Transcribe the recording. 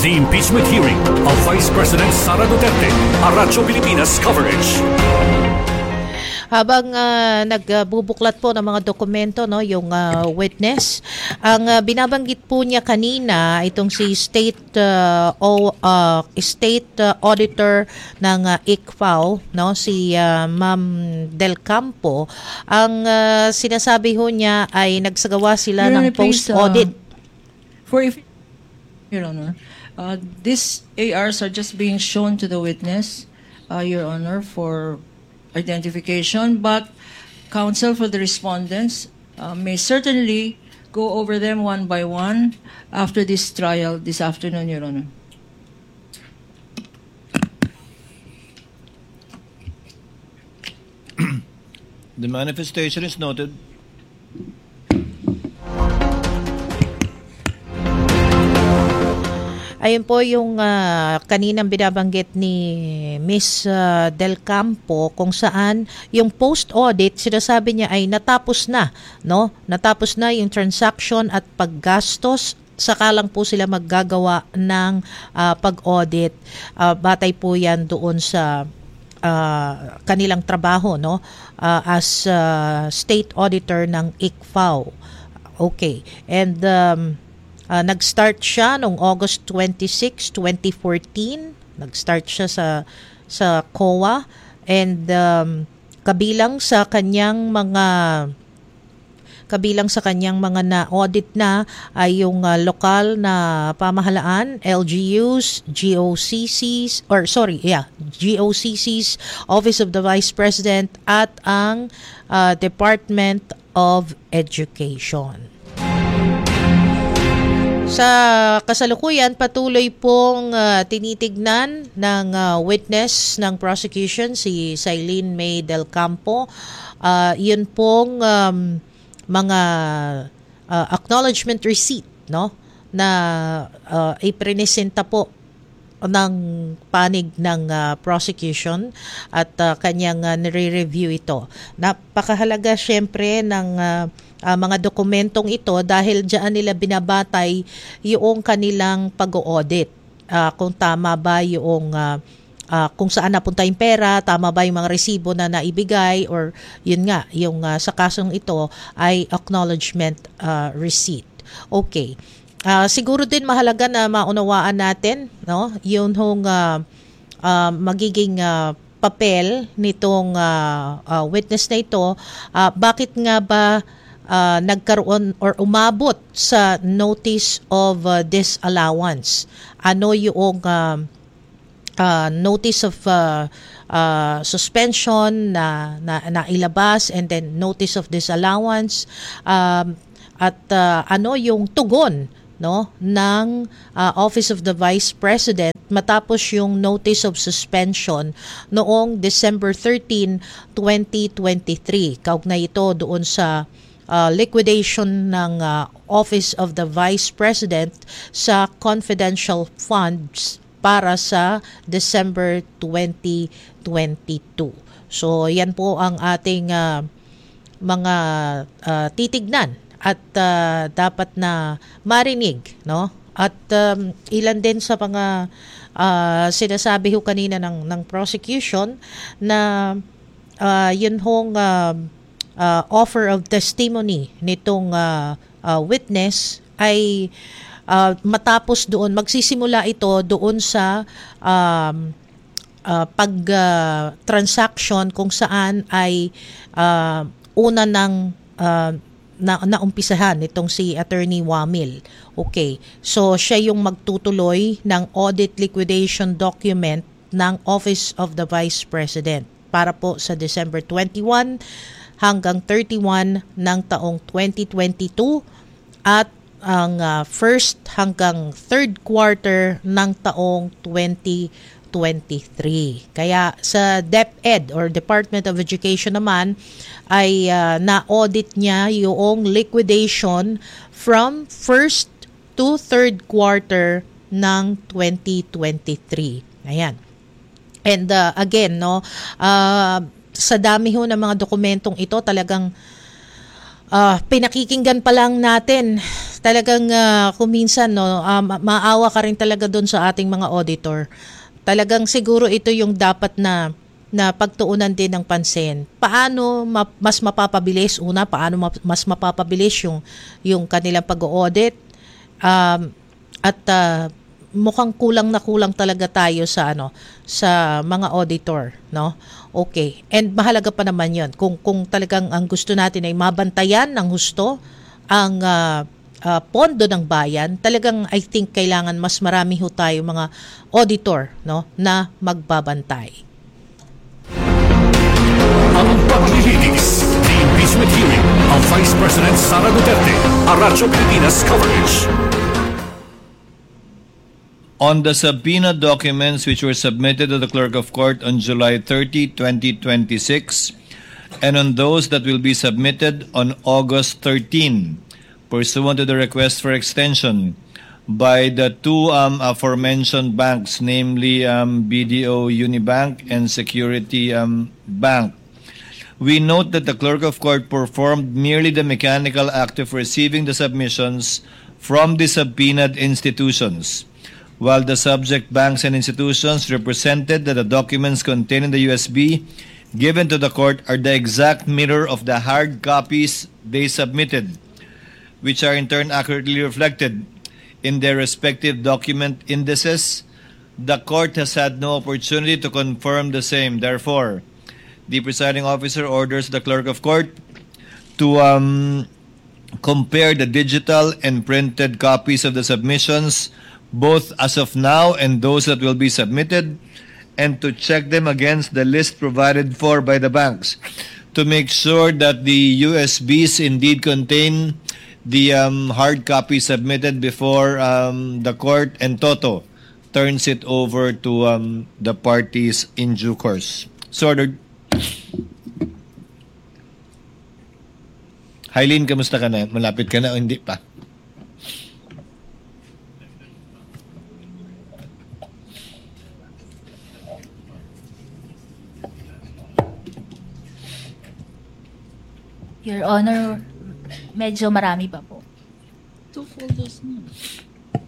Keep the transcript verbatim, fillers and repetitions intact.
The impeachment hearing of Vice President Sara Duterte, Aratio Pilipinas coverage. Habang uh, nagbubuklat po ng mga dokumento, no, yung uh, witness, ang uh, binabanggit po niya kanina itong si State uh, o uh, State uh, Auditor ng uh, I C F A O, no, si uh, Ma'am Del Campo. Ang uh, sinasabi ho niya ay nagsagawa sila Your ng Honor, please, post-audit. Uh, for if, Your Honor, uh, these A Rs are just being shown to the witness, uh, Your Honor, for identification, but counsel for the respondents uh, may certainly go over them one by one after this trial this afternoon, Your Honor. The manifestation is noted. Ayun po yung uh, kaninang binabanggit ni Miss uh, Del Campo, kung saan yung post-audit, sinasabi niya ay natapos na, no? Natapos na yung transaction at paggastos, saka lang po sila maggagawa ng uh, pag-audit. Uh, batay po yan doon sa uh, kanilang trabaho, no? Uh, as uh, state auditor ng I C F A O. Okay. And um, Uh, nag-start siya noong August twenty-sixth, twenty fourteen. Nag-start siya sa sa C O A, and um, kabilang sa kanyang mga kabilang sa kanyang mga na-audit na ay yung uh, lokal na pamahalaan, L G Us, G O C Cs, or sorry, yeah, G O C Cs, Office of the Vice President, at ang uh, Department of Education. Sa kasalukuyan, patuloy pong uh, tinitignan ng uh, witness ng prosecution, si Cylene May Del Campo. Uh, yun pong um, mga uh, acknowledgement receipt, no, na uh, iprinesenta po ng panig ng uh, prosecution at uh, kanyang uh, nire-review ito. Napakahalaga syempre ng uh, uh, mga dokumentong ito dahil diyan nila binabatay yung kanilang pag-audit. Uh, kung tama ba yung uh, uh, kung saan napunta yung pera, tama ba yung mga resibo na naibigay, or yun nga, yung uh, sa kasong ito ay acknowledgement uh, receipt. Okay. Uh, siguro din mahalaga na maunawaan natin, no, yung hong uh, uh, magiging uh, papel nitong uh, uh, witness na ito. Uh, bakit nga ba uh, nagkaroon or umabot sa notice of uh, disallowance? Ano yung uh, uh, notice of uh, uh, suspension na, na nailabas, and then notice of disallowance, um, at uh, ano yung tugon, no, ng uh, Office of the Vice President matapos yung notice of suspension noong December thirteenth, twenty twenty-three. Kaugnay ito doon sa uh, liquidation ng uh, Office of the Vice President sa confidential funds para sa December twenty twenty-two. So yan po ang ating uh, mga uh, titignan at uh, dapat na marinig, no? At um, ilan din sa mga uh, sinasabi ho kanina ng ng prosecution na uh, yun hong uh, uh, offer of testimony nitong uh, uh, witness ay uh, matapos doon, magsisimula ito doon sa um, uh, pag uh, transaction kung saan ay uh, una ng uh, na naumpisahan nitong si Attorney Wamil. Okay. So siya yung magtutuloy ng audit liquidation document ng Office of the Vice President para po sa December twenty-first hanggang thirty-first ng taong twenty twenty-two at ang uh, first hanggang third quarter ng taong twenty twenty-three. Kaya sa DepEd or Department of Education naman ay uh, na-audit niya yung liquidation from first to third quarter ng twenty twenty-three. Ayan. And uh, again, no, uh, sa dami ho ng mga dokumentong ito, talagang ah, pinakikinggan pa lang natin, talagang uh, kuminsan, no, ah, ma- maawa ka rin talaga doon sa ating mga auditor. Talagang siguro ito yung dapat na na pagtuunan din ng pansin. Paano ma- mas mapapabilis? Una, paano ma- mas mapapabilis yung, yung kanilang pag-audit? Um, at uh, mukhang kulang na kulang talaga tayo sa ano sa mga auditor, no? Okay. And mahalaga pa naman 'yon. Kung kung talagang ang gusto natin ay mabantayan ng husto ang uh, uh, pondo ng bayan, talagang I think kailangan mas marami ho tayo mga auditor, no, na magbabantay. Ang paglilitis, the impeachment hearing of Vice President Sara Duterte, Aracho Pilipinas coverage. On the subpoena documents which were submitted to the Clerk of Court on July thirtieth, twenty twenty-six, and on those that will be submitted on August thirteenth, pursuant to the request for extension by the two um, aforementioned banks, namely um, B D O Unibank and Security um, Bank. We note that the Clerk of Court performed merely the mechanical act of receiving the submissions from the subpoenaed institutions, while the subject banks and institutions represented that the documents contained in the U S B given to the court are the exact mirror of the hard copies they submitted, which are in turn accurately reflected in their respective document indices. The court has had no opportunity to confirm the same. Therefore, the presiding officer orders the clerk of court to um, compare the digital and printed copies of the submissions, both as of now and those that will be submitted, and to check them against the list provided for by the banks to make sure that the U S Bs indeed contain the um, hard copy submitted before um, the court and Toto turns it over to um, the parties in due course. So ordered. Hailin, kamusta ka na? Malapit ka na o hindi pa? Your Honor, medyo marami pa po. Two folders na.